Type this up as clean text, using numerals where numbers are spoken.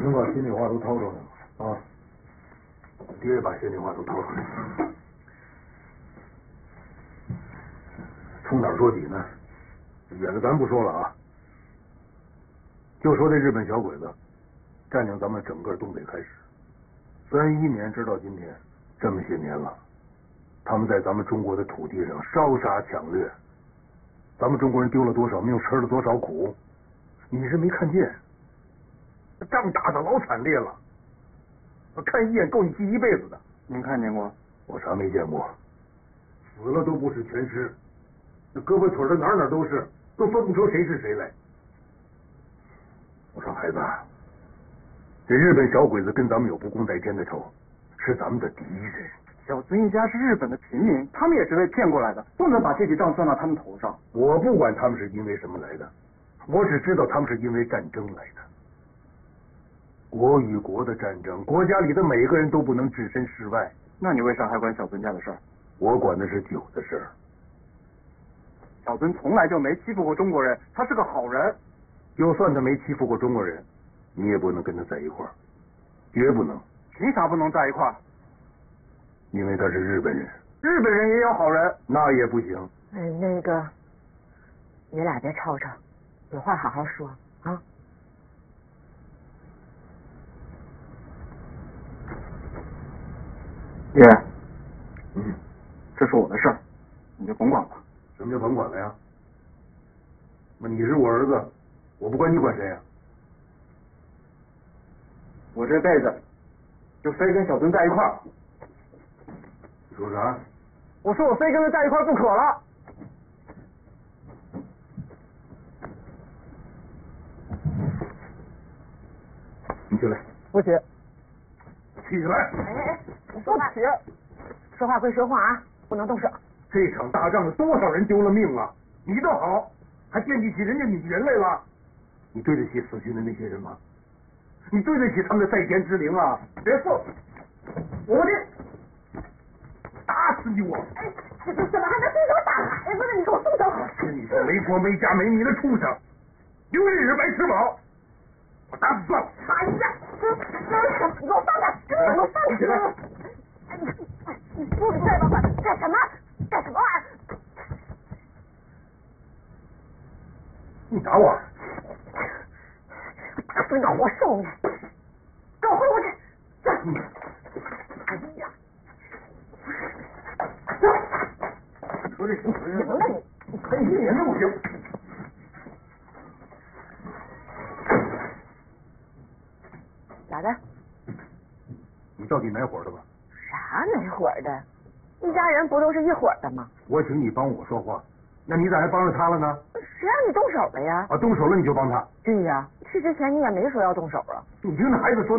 能把心里话都掏出来吗？啊，爹也把心里话都掏出来。从哪儿说起呢？远的咱不说了啊，就说这日本小鬼子占领咱们整个东北开始，31年直到今天，这么些年了，他们在咱们中国的土地上烧杀抢掠，咱们中国人丢了多少命，吃了多少苦，你是没看见。仗打得老惨烈了，我看一眼够你记一辈子的。 您看见过？ 我啥没见过，死了都不是全尸，那胳膊腿的哪哪都是，都分不出谁是谁来。我说孩子，这日本小鬼子跟咱们有不共戴天的仇，是咱们的敌人。 小尊一家是日本的平民，他们也是被骗过来的，不能把这笔账算到他们头上。 我不管他们是因为什么来的，我只知道他们是因为战争来的。国与国的战争，国家里的每个人都不能置身事外。 那你为啥还管小尊家的事儿？ 我管的是酒的事儿。 小尊从来就没欺负过中国人，他是个好人。 就算他没欺负过中国人，你也不能跟他在一块儿，绝不能。 凭啥不能在一块儿？ 因为他是日本人。 日本人也有好人。 那也不行。 那个，你俩别吵吵，有话好好说啊。 爷，这是我的事儿，你就甭管了。 什么叫甭管了呀？那你是我儿子，我不管你管谁呀？ 我这辈子就非跟小尊在一块儿。 你说啥？ 我说我非跟他在一块儿不可了。 你起来。 不起。 起来。 哎，你说话，说话归说话啊，不能动手。 这场大仗多少人丢了命啊！你倒好，还惦记起人家女人来了。你对得起死去的那些人吗？你对得起他们的在天之灵啊！别说，我的，打死你我！ 哎，怎么还能动手打孩子呢？你给我松手！ 跟你说没婆没家没你的畜生，有日日白吃饱，我打死算了。 哎呀，你给我放开！你给我放开！ 起来！ 你不许再往干什么？干什么玩意儿？ 你打我！ 打死你个活受你！给我回屋去！哎呀！ 说这行行了你， 还一年都不行。 咋的？ 你到底哪伙的吧？ 啥哪伙的？一家人不都是一伙的吗？ 我请你帮我说话，那你咋还帮着他了呢？ 谁让你动手了呀？ 啊，动手了你就帮他？ 对呀，去之前你也没说要动手啊。 你听那孩子说。